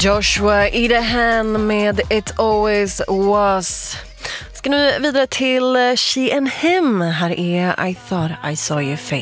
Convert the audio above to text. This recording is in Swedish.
Joshua Idahan med It Always Was. Ska nu vidare till She and Him. Här är I Thought I Saw Your Face.